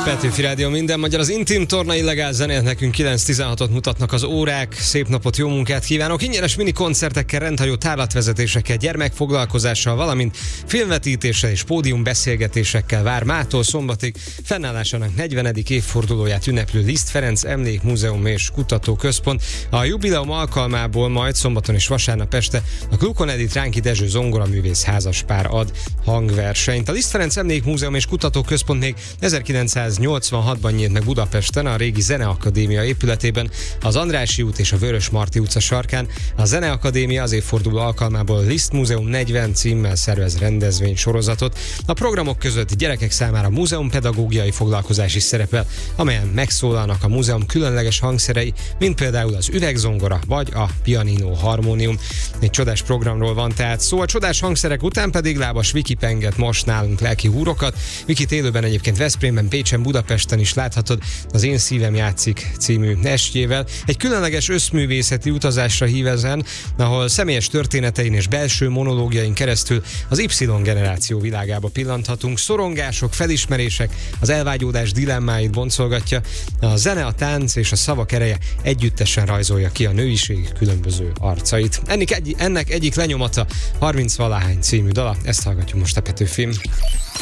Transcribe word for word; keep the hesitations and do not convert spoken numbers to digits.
Petőfi Rádió, minden magyar, az Intim Torna illegál zenét, nekünk kilenc tizenhatot mutatnak az órák. Szép napot, jó munkát kívánok! Ingyenes mini koncertekkel, rendhagyó tárlatvezetésekkel, gyermekfoglalkozással, valamint filmvetítéssel és pódium beszélgetésekkel vár mától szombatig fennállásának negyvenedik évfordulóját ünneplő Liszt Ferenc Emlékmúzeum és Kutatóközpont. A jubileum alkalmából majd szombaton és vasárnap este a Klukon Edith Ránki Dezső zongoraművész házaspár ad hangversenyt. A Liszt Ferenc Emlékmúzeum és Kutatóközpont még ezerkilencszáznyolcvanhatban nyílt meg Budapesten, a régi Zeneakadémia épületében, az Andrássy út és a Vörösmarty utca sarkán. A Zeneakadémia az évforduló alkalmából Liszt Múzeum negyven címmel szervez rendezvénysorozatot. A programok között gyerekek számára múzeumpedagógiai foglalkozás is szerepel, amelyen megszólalnak a múzeum különleges hangszerei, mint például az üvegzongora vagy a pianino harmónium. Egy csodás programról van tehát szó. A csodás hangszerek után pedig Lábas Viki penget most nálunk lelki húrokat. Vikit élőben egyébként Veszprémben, Pécsen, Budapesten is láthatod az Én szívem játszik című estjével. Egy különleges összművészeti utazásra hív ezen, ahol személyes történetein és belső monológiain keresztül az Y generáció világába pillanthatunk. Szorongások, felismerések, az elvágyódás dilemmáit boncolgatja. A zene, a tánc és a szavak ereje együttesen rajzolja ki a nőiség különböző arcait. Ennek, egy, ennek egyik lenyomata harminc valahány című dala, ezt hallgatjuk most a Petőfin.